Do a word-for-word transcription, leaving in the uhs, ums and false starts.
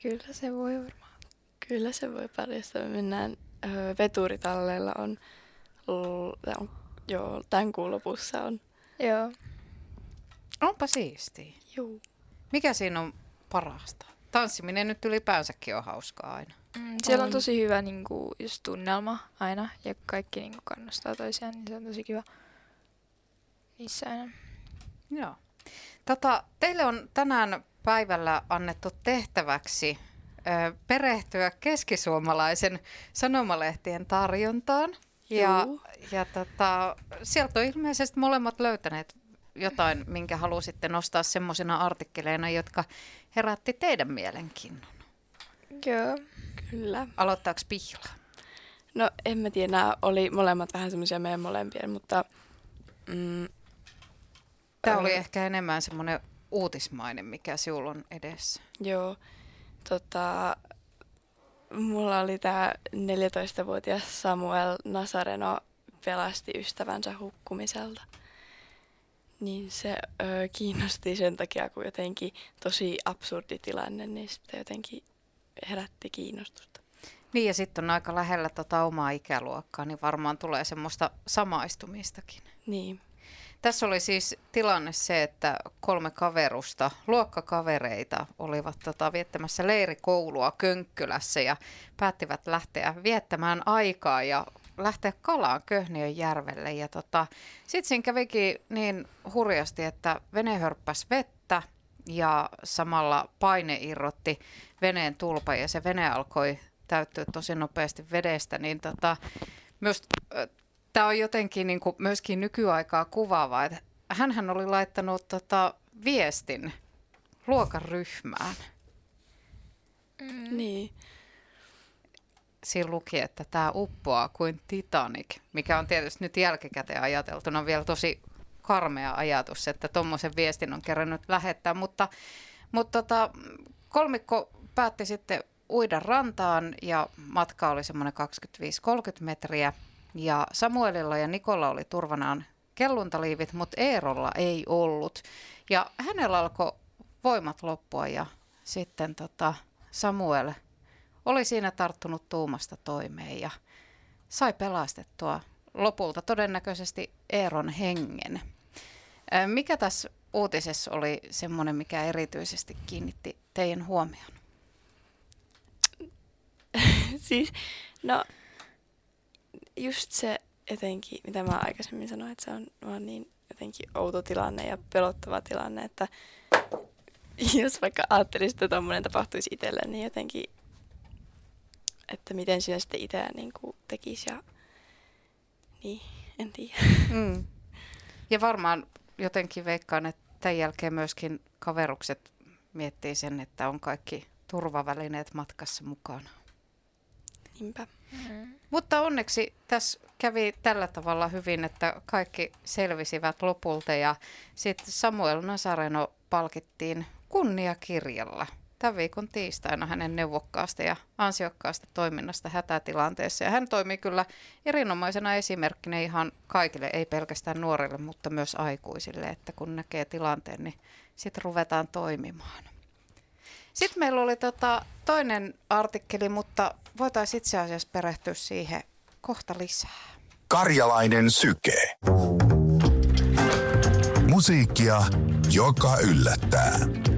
Kyllä se voi varmaan. Kyllä se voi paljastaa. Me mennään öö, veturitalleilla on, l- on joo, tämän kuun lopussa on. Joo. Onpa siistiä. Juu. Mikä siinä on parasta? Tanssiminen nyt ylipäänsäkin on hauskaa aina. Mm, siellä on On. tosi hyvä niinku, just tunnelma aina ja kaikki niinku, kannustaa toisiaan, niin se on tosi kiva niissä aina. Joo. Tota, teille on tänään päivällä annettu tehtäväksi ö, perehtyä keskisuomalaisen sanomalehtien tarjontaan. Ja, Juu. ja tota, sieltä on ilmeisesti molemmat löytäneet jotain, minkä halusitte nostaa semmoisina artikkeleina, jotka herätti teidän mielenkiinnon. Joo. Kyllä. Aloittaako Pihla? No en mä tiedä, nämä oli molemmat vähän semmoisia meidän molempien, mutta mm, Tämä oli Öö. ehkä enemmän semmoinen uutismainen, mikä sinulla on edessä. joo, tota, mulla oli tämä neljätoistavuotias Samuel Nazareno pelasti ystävänsä hukkumiselta. Niin se ö, kiinnosti sen takia, kun jotenkin tosi absurdi tilanne, niin sitten jotenkin herätti kiinnostusta. Niin ja sitten on aika lähellä tota omaa ikäluokkaa, niin varmaan tulee semmoista samaistumistakin. Niin. Tässä oli siis tilanne se, että kolme kaverusta, luokkakavereita, olivat tota, viettämässä leirikoulua Könkkylässä ja päättivät lähteä viettämään aikaa ja lähteä kalaan Köhniön järvelle. Ja tota, sitten siinä kävikin niin hurjasti, että vene hörppäsi vettä ja samalla paine irrotti veneen tulpa ja se vene alkoi täyttyä tosi nopeasti vedestä. Niin tota, myös tämä on jotenkin niin kuin myöskin nykyaikaa kuvaavaa, että hänhän oli laittanut tota viestin luokan ryhmään. Mm. Niin. Siinä luki, että tämä uppoaa kuin Titanic, mikä on tietysti nyt jälkikäteen ajateltuna vielä tosi karmea ajatus, että tuommoisen viestin on kerännyt lähettää, mutta, mutta tota, kolmikko päätti sitten uida rantaan ja matka oli semmoinen kaksikymmentäviisi kolmekymmentä metriä. Ja Samuelilla ja Nikolla oli turvanaan kelluntaliivit, mutta Eerolla ei ollut. Ja hänellä alkoi voimat loppua ja sitten tota Samuel oli siinä tarttunut tuumasta toimeen ja sai pelastettua lopulta todennäköisesti Eeron hengen. Mikä tässä uutisessa oli semmoinen, mikä erityisesti kiinnitti teidän huomioon? Siis, no just se jotenkin, mitä mä aikaisemmin sanoin, että se on vaan niin jotenkin outo tilanne ja pelottava tilanne, että jos vaikka ajattelisi, että tommoinen tapahtuisi itselle, niin jotenkin, että miten sinä sitten itse niin kuin tekisi ja niin, en tiedä. Mm. Ja varmaan jotenkin veikkaan, että tämän jälkeen myöskin kaverukset miettii sen, että on kaikki turvavälineet matkassa mukana. Niinpä. Mm. Mutta onneksi tässä kävi tällä tavalla hyvin, että kaikki selvisivät lopulta ja sitten Samuel Nazareno palkittiin kunniakirjalla tämän viikon tiistaina hänen neuvokkaasta ja ansiokkaasta toiminnasta hätätilanteessa. Ja hän toimii kyllä erinomaisena esimerkkinä ihan kaikille, ei pelkästään nuorille, mutta myös aikuisille, että kun näkee tilanteen, niin sitten ruvetaan toimimaan. Sitten meillä oli tota toinen artikkeli, mutta voitaisiin itse asiassa perehtyä siihen kohta lisää. Karjalainen syke. Musiikkia, joka yllättää.